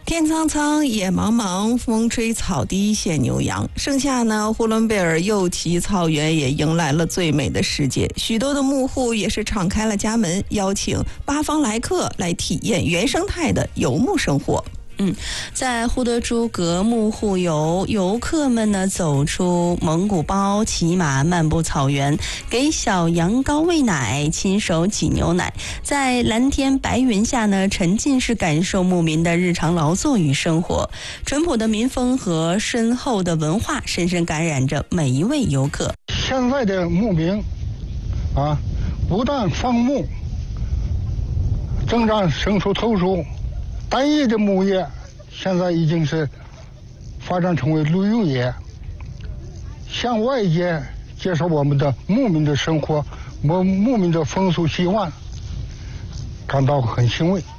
天苍苍，野茫茫，风吹草低见牛羊。盛夏呢，呼伦贝尔右旗草原也迎来了最美的世界。许多的牧户也是敞开了家门，邀请八方来客来体验原生态的游牧生活。 在呼德朱格牧户游，游客们呢走出蒙古包，骑马漫步草原，给小羊羔喂奶，亲手挤牛奶，在蓝天白云下呢，沉浸式感受牧民的日常劳作与生活。淳朴的民风和深厚的文化，深深感染着每一位游客。 现在的牧民不但放牧，征战牲畜投诉，单一的牧业现在已经是发展成为旅游业，向外界介绍我们的牧民的生活，牧民的风俗习惯，感到很欣慰。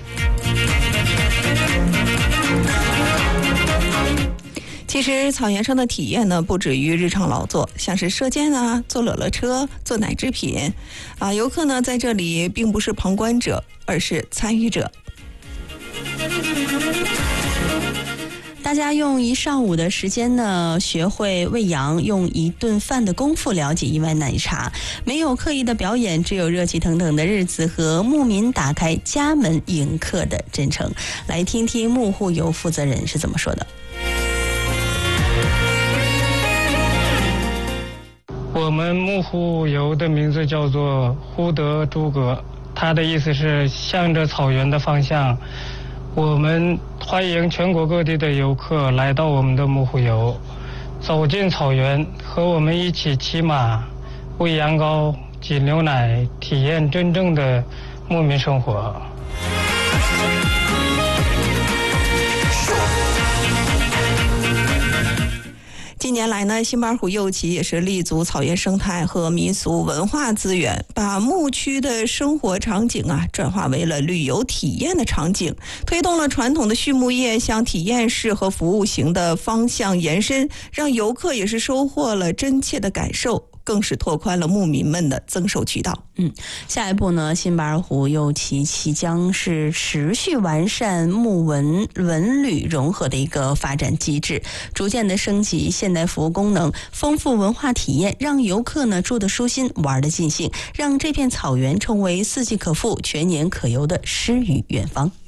其实草原上的体验呢，不止于日常劳作，像是射箭啊、坐乐乐车、做奶制品游客呢在这里并不是旁观者，而是参与者。 大家用一上午的时间呢，学会喂羊，用一顿饭的功夫了解一碗奶茶，没有刻意的表演，只有热气腾腾的日子和牧民打开家门迎客的真诚。来听听牧户游负责人是怎么说的。 我们牧户游的名字叫做呼德朱格，它的意思是向着草原的方向。我们欢迎全国各地的游客来到我们的牧户游，走进草原，和我们一起骑马、喂羊羔、挤牛奶，体验真正的牧民生活。 近年来呢，辛巴尔虎右旗也是立足草原生态和民俗文化资源，把牧区的生活场景转化为了旅游体验的场景，推动了传统的畜牧业向体验式和服务型的方向延伸，让游客也是收获了真切的感受，更是拓宽了牧民们的增收渠道。 下一步呢，辛巴尔虎右旗即将是持续完善牧文旅融合的一个发展机制，逐渐的升级现代服务功能，丰富文化体验，让游客呢住得舒心，玩得尽兴，让这片草原成为四季可复、全年可游的诗与远方。